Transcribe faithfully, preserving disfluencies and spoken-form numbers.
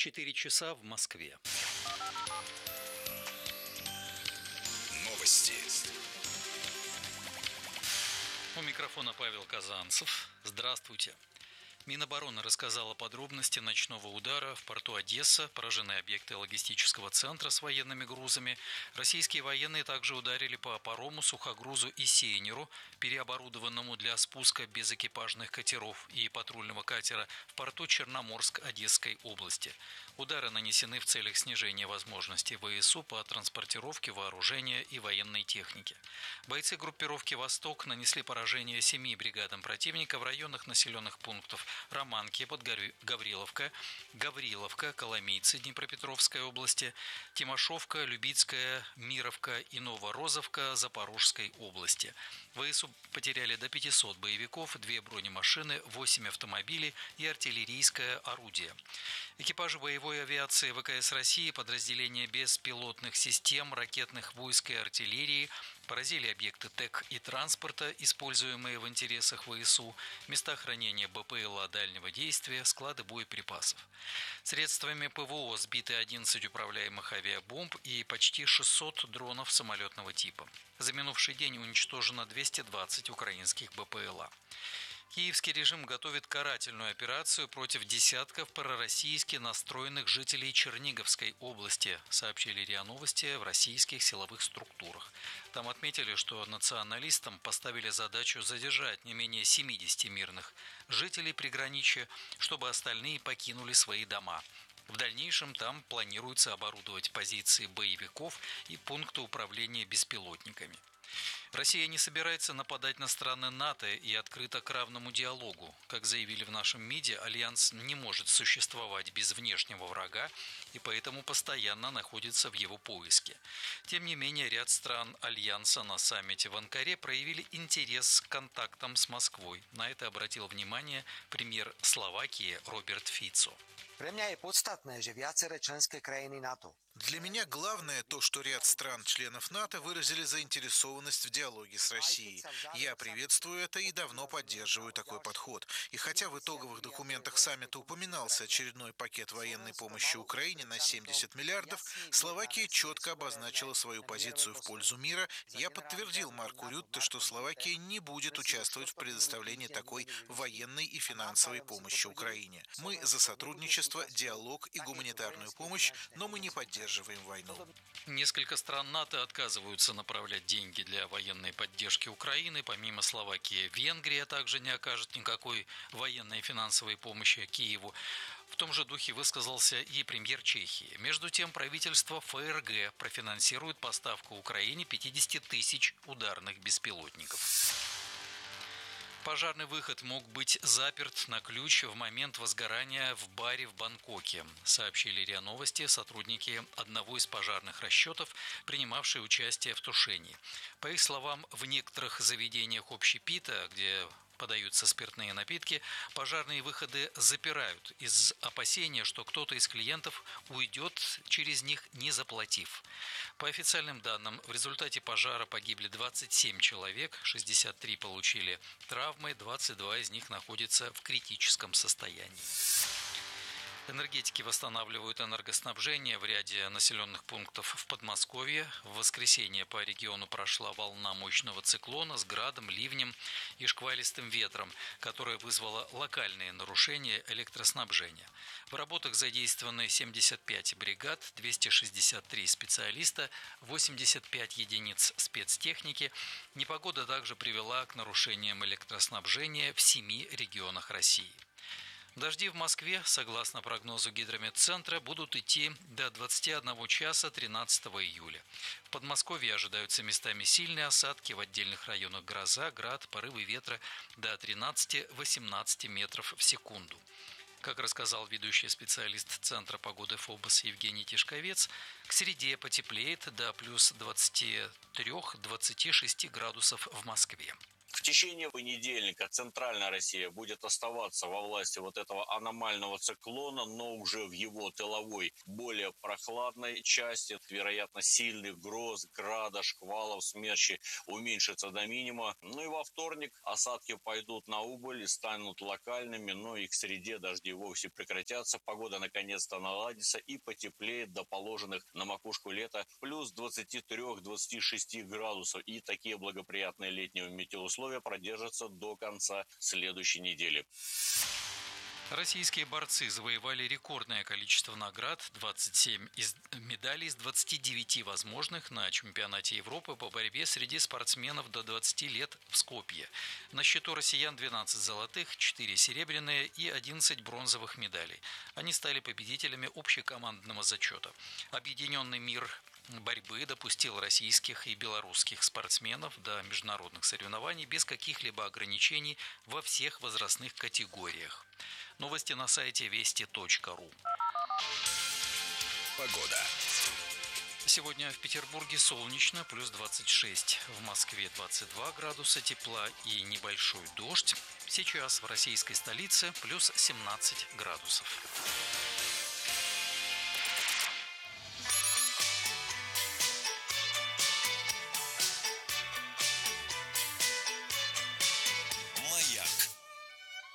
четыре часа в Москве. Новости. У микрофона Павел Казанцев. Здравствуйте. Минобороны рассказала подробности ночного удара в порту Одесса, поражены объекты логистического центра с военными грузами. Российские военные также ударили по парому, сухогрузу и сейнеру, переоборудованному для спуска безэкипажных катеров и патрульного катера в порту Черноморск Одесской области. Удары нанесены в целях снижения возможностей ВСУ по транспортировке вооружения и военной техники. Бойцы группировки «Восток» нанесли поражение семи бригадам противника в районах населенных пунктов Романки под Гавриловка, Гавриловка, Коломийцы Днепропетровской области, Тимошовка, Любицкая, Мировка и Новорозовка Запорожской области. ВСУ потеряли до пятисот боевиков, две бронемашины, восемь автомобилей и артиллерийское орудие. Экипажи боевой авиации ВКС России, подразделения беспилотных систем, ракетных войск и артиллерии поразили объекты ТЭК и транспорта, используемые в интересах ВСУ, места хранения БПЛА дальнего действия, склады боеприпасов. Средствами ПВО сбиты одиннадцать управляемых авиабомб и почти шестьсот дронов самолетного типа. За минувший день уничтожено двести двадцать украинских БПЛА. Киевский режим готовит карательную операцию против десятков пророссийски настроенных жителей Черниговской области, сообщили РИА Новости в российских силовых структурах. Там отметили, что националистам поставили задачу задержать не менее семидесяти мирных жителей приграничья, чтобы остальные покинули свои дома. В дальнейшем там планируется оборудовать позиции боевиков и пункты управления беспилотниками. Россия не собирается нападать на страны НАТО и открыта к равному диалогу. Как заявили в нашем МИДе, Альянс не может существовать без внешнего врага и поэтому постоянно находится в его поиске. Тем не менее, ряд стран Альянса на саммите в Анкаре проявили интерес к контактам с Москвой. На это обратил внимание премьер Словакии Роберт Фицо. Pre mňa je podstatné, že viaceré členské krajiny NATO. Для меня главное то, что ряд стран-членов НАТО выразили заинтересованность в диалоге с Россией. Я приветствую это и давно поддерживаю такой подход. И хотя в итоговых документах саммита упоминался очередной пакет военной помощи Украине на семьдесят миллиардов, Словакия четко обозначила свою позицию в пользу мира. Я подтвердил Марку Рютте, что Словакия не будет участвовать в предоставлении такой военной и финансовой помощи Украине. Мы за сотрудничество, диалог и гуманитарную помощь, но мы не поддерживаем войну. Несколько стран НАТО отказываются направлять деньги для военной поддержки Украины. Помимо Словакии, Венгрия также не окажет никакой военной и финансовой помощи Киеву. В том же духе высказался и премьер Чехии. Между тем, правительство ФРГ профинансирует поставку Украине пятидесяти тысяч ударных беспилотников. Пожарный выход мог быть заперт на ключ в момент возгорания в баре в Бангкоке, сообщили РИА Новости сотрудники одного из пожарных расчетов, принимавшие участие в тушении. По их словам, в некоторых заведениях общепита, где подаются спиртные напитки, пожарные выходы запирают из опасения, что кто-то из клиентов уйдет через них, не заплатив. По официальным данным, в результате пожара погибли двадцать семь человек, шестьдесят три получили травмы, двадцать два из них находятся в критическом состоянии. Энергетики восстанавливают энергоснабжение в ряде населенных пунктов в Подмосковье. В воскресенье по региону прошла волна мощного циклона с градом, ливнем и шквалистым ветром, которая вызвала локальные нарушения электроснабжения. В работах задействованы семьдесят пять бригад, двести шестьдесят три специалиста, восемьдесят пять единиц спецтехники. Непогода также привела к нарушениям электроснабжения в семи регионах России. Дожди в Москве, согласно прогнозу Гидрометцентра, будут идти до двадцати одного часа тринадцатого июля. В Подмосковье ожидаются местами сильные осадки, в отдельных районах гроза, град, порывы ветра до тринадцати-восемнадцати метров в секунду. Как рассказал ведущий специалист Центра погоды ФОБОС Евгений Тишковец, к среде потеплеет до плюс двадцати трёх — двадцати шести градусов в Москве. В течение понедельника центральная Россия будет оставаться во власти вот этого аномального циклона, но уже в его тыловой, более прохладной части. Вероятно, сильных гроз, града, шквалов, смерчи уменьшится до минимума. Ну и во вторник осадки пойдут на убыль и станут локальными, но и к среде дожди вовсе прекратятся. Погода наконец-то наладится и потеплеет до положенных на макушку лета плюс двадцати трёх — двадцати шести градусов. И такие благоприятные летние метеоусловия продержатся до конца следующей недели. Российские борцы завоевали рекордное количество наград – двадцать семь из медалей из двадцати девяти возможных на чемпионате Европы по борьбе среди спортсменов до двадцати лет в Скопье. На счету россиян двенадцать золотых, четыре серебряные и одиннадцать бронзовых медалей. Они стали победителями общекомандного зачета. Объединенный мир борьбы допустил российских и белорусских спортсменов до международных соревнований без каких-либо ограничений во всех возрастных категориях. Новости на сайте вести точка ру. Погода. Сегодня в Петербурге солнечно, плюс двадцать шесть. В Москве двадцать два градуса тепла и небольшой дождь. Сейчас в российской столице плюс семнадцать градусов.